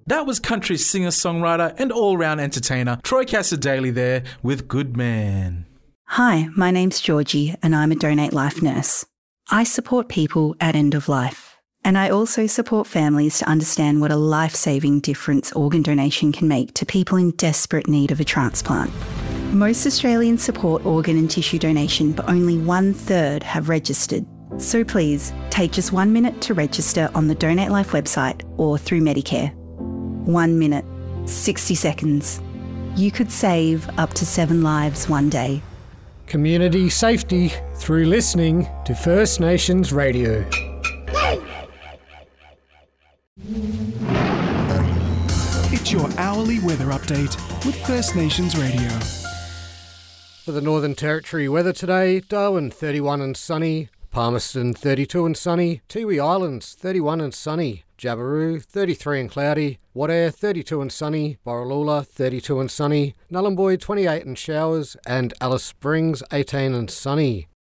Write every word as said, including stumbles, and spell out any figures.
That was country singer-songwriter and all-round entertainer Troy Cassar-Daley there with Good Man. Hi, my name's Georgie and I'm a Donate Life nurse. I support people at end of life, and I also support families to understand what a life-saving difference organ donation can make to people in desperate need of a transplant. Most Australians support organ and tissue donation, but only one-third have registered. So please, take just one minute to register on the Donate Life website or through Medicare. One minute, sixty seconds. You could save up to seven lives one day. Community safety through listening to First Nations Radio. It's your hourly weather update with First Nations Radio. For the Northern Territory weather today, Darwin thirty-one and sunny, Palmerston thirty-two and sunny, Tiwi Islands thirty-one and sunny, Jabiru thirty-three and cloudy, Wadair thirty-two and sunny, Borroloola thirty-two and sunny, Nhulunbuy twenty-eight and showers, and Alice Springs eighteen and sunny.